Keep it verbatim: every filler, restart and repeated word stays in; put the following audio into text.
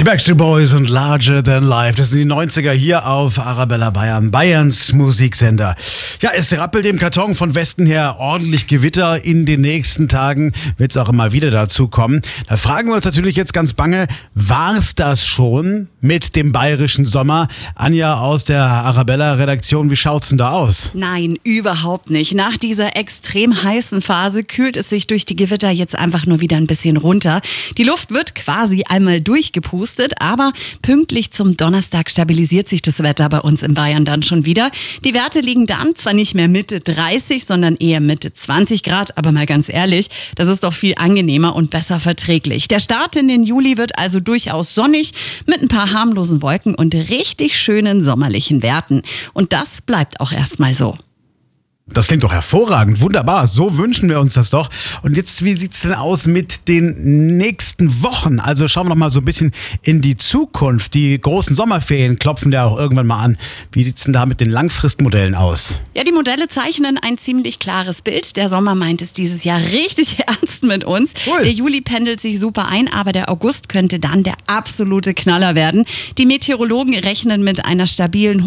Die Backstreet Boys und Larger Than Life. Das sind die neunziger hier auf Arabella Bayern, Bayerns Musiksender. Ja, es rappelt im Karton von Westen her ordentlich Gewitter. In den nächsten Tagen wird es auch immer wieder dazu kommen. Da fragen wir uns natürlich jetzt ganz bange, war's das schon mit dem bayerischen Sommer? Anja aus der Arabella-Redaktion, wie schaut's denn da aus? Nein, überhaupt nicht. Nach dieser extrem heißen Phase kühlt es sich durch die Gewitter jetzt einfach nur wieder ein bisschen runter. Die Luft wird quasi einmal durchgepustet. Aber pünktlich zum Donnerstag stabilisiert sich das Wetter bei uns in Bayern dann schon wieder. Die Werte liegen dann zwar nicht mehr Mitte dreißig, sondern eher Mitte zwanzig Grad. Aber mal ganz ehrlich, das ist doch viel angenehmer und besser verträglich. Der Start in den Juli wird also durchaus sonnig mit ein paar harmlosen Wolken und richtig schönen sommerlichen Werten. Und das bleibt auch erstmal so. Das klingt doch hervorragend, wunderbar, so wünschen wir uns das doch. Und jetzt, wie sieht's denn aus mit den nächsten Wochen? Also schauen wir noch mal so ein bisschen in die Zukunft. Die großen Sommerferien klopfen ja auch irgendwann mal an. Wie sieht's denn da mit den Langfristmodellen aus? Ja, die Modelle zeichnen ein ziemlich klares Bild. Der Sommer meint es dieses Jahr richtig ernst mit uns. Cool. Der Juli pendelt sich super ein, aber der August könnte dann der absolute Knaller werden. Die Meteorologen rechnen mit einer stabilen